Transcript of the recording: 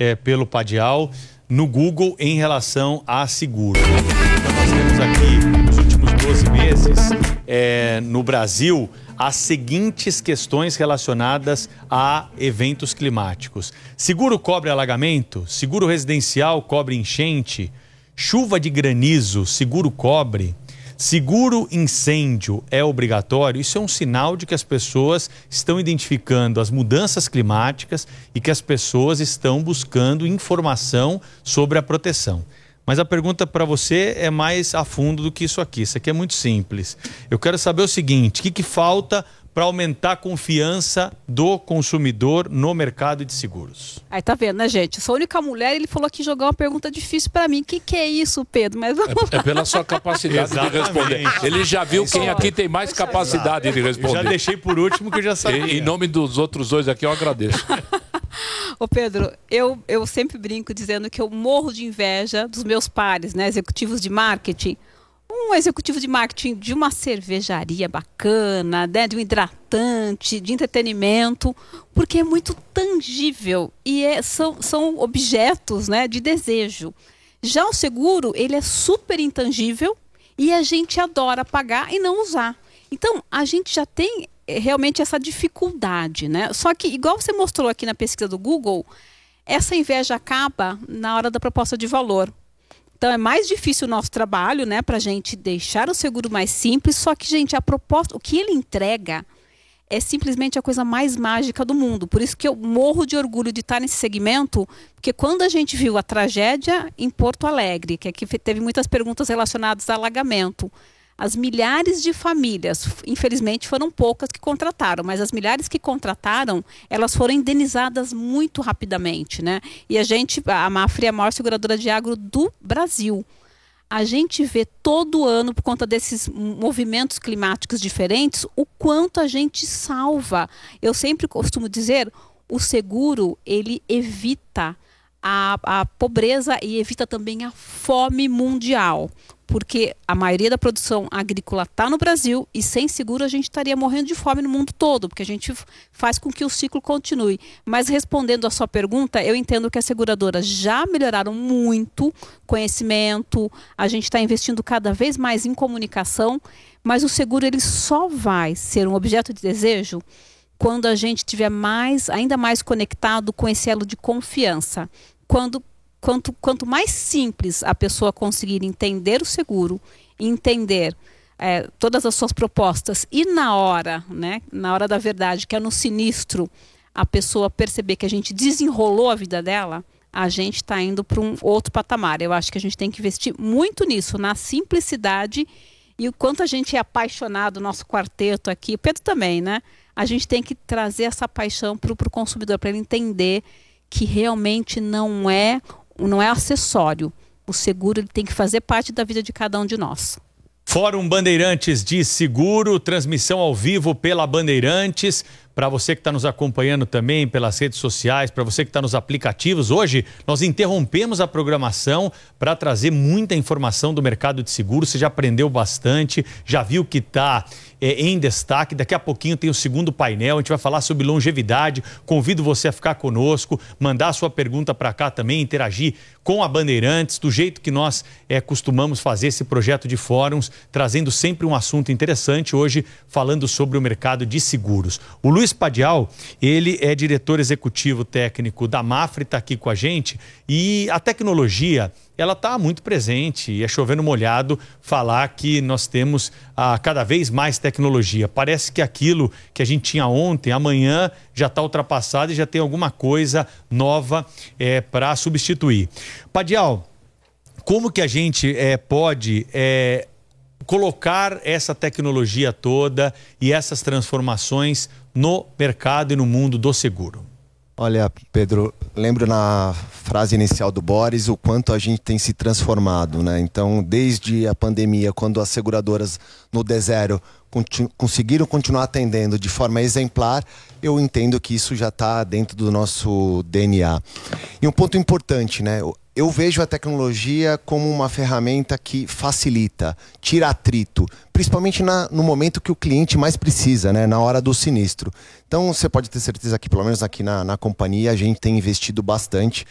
pelo Padial no Google em relação a seguro. Então, nós temos aqui, nos últimos 12 meses, no Brasil, as seguintes questões relacionadas a eventos climáticos. Seguro cobre alagamento? Seguro residencial cobre enchente? Chuva de granizo, seguro cobre? Seguro incêndio é obrigatório? Isso é um sinal de que as pessoas estão identificando as mudanças climáticas e que as pessoas estão buscando informação sobre a proteção. Mas a pergunta para você é mais a fundo do que isso aqui. Isso aqui é muito simples. Eu quero saber o seguinte: o que falta para aumentar a confiança do consumidor no mercado de seguros? Aí tá vendo, né, gente? Eu sou a única mulher, ele falou que jogar uma pergunta difícil para mim. O que é isso, Pedro? Mas é pela sua capacidade de responder. Ele já viu quem aqui tem mais capacidade de responder. Eu já deixei por último, que eu já sabia. Em nome dos outros dois aqui, eu agradeço. Ô Pedro, eu sempre brinco dizendo que eu morro de inveja dos meus pares, né, executivos de marketing. Um executivo de marketing de uma cervejaria bacana, né, de um hidratante, de entretenimento, porque é muito tangível e são objetos, né, de desejo. Já o seguro, ele é super intangível e a gente adora pagar e não usar. Então, a gente já tem realmente essa dificuldade, né? Só que, igual você mostrou aqui na pesquisa do Google, essa inveja acaba na hora da proposta de valor. Então é mais difícil o nosso trabalho, né, para a gente deixar o seguro mais simples, só que, gente, a proposta, o que ele entrega é simplesmente a coisa mais mágica do mundo. Por isso que eu morro de orgulho de estar nesse segmento, porque quando a gente viu a tragédia em Porto Alegre, que aqui teve muitas perguntas relacionadas a alagamento, as milhares de famílias, infelizmente foram poucas que contrataram, mas as milhares que contrataram, elas foram indenizadas muito rapidamente, né? E a Mafre é a maior seguradora de agro do Brasil. A gente vê todo ano, por conta desses movimentos climáticos diferentes, o quanto a gente salva. Eu sempre costumo dizer, o seguro, ele evita a pobreza e evita também a fome mundial. Porque a maioria da produção agrícola está no Brasil e sem seguro a gente estaria morrendo de fome no mundo todo, porque a gente faz com que o ciclo continue. Mas respondendo a sua pergunta, eu entendo que as seguradoras já melhoraram muito conhecimento, a gente está investindo cada vez mais em comunicação, mas o seguro ele só vai ser um objeto de desejo quando a gente estiver ainda mais conectado com esse elo de confiança. Quanto mais simples a pessoa conseguir entender o seguro, entender todas as suas propostas e na hora da verdade, que é no sinistro, a pessoa perceber que a gente desenrolou a vida dela, a gente está indo para um outro patamar. Eu acho que a gente tem que investir muito nisso, na simplicidade, e o quanto a gente é apaixonado, nosso quarteto aqui, o Pedro também, né? A gente tem que trazer essa paixão para o consumidor, para ele entender que realmente não é acessório. O seguro ele tem que fazer parte da vida de cada um de nós. Fórum Bandeirantes de Seguro, transmissão ao vivo pela Bandeirantes. Para você que está nos acompanhando também pelas redes sociais, para você que está nos aplicativos, hoje nós interrompemos a programação para trazer muita informação do mercado de seguro. Você já aprendeu bastante, já viu que está em destaque. Daqui a pouquinho tem o segundo painel, a gente vai falar sobre longevidade. Convido você a ficar conosco, mandar a sua pergunta para cá também, interagir com a Bandeirantes, do jeito que nós costumamos fazer esse projeto de fóruns, trazendo sempre um assunto interessante, hoje falando sobre o mercado de seguros. O Luiz Padial, ele é diretor executivo técnico da Mafre, está aqui com a gente, e a tecnologia, ela está muito presente, e é chovendo molhado falar que nós temos cada vez mais tecnologia. Parece que aquilo que a gente tinha ontem, amanhã já está ultrapassado e já tem alguma coisa nova para substituir. Padial, como que a gente pode colocar essa tecnologia toda e essas transformações no mercado e no mundo do seguro? Olha, Pedro, lembro na frase inicial do Boris o quanto a gente tem se transformado, né? Então, desde a pandemia, quando as seguradoras no D0 conseguiram continuar atendendo de forma exemplar, eu entendo que isso já está dentro do nosso DNA. E um ponto importante, né? Eu vejo a tecnologia como uma ferramenta que facilita, tira atrito, principalmente no momento que o cliente mais precisa, né? Na hora do sinistro. Então você pode ter certeza que, pelo menos aqui na companhia, a gente tem investido bastante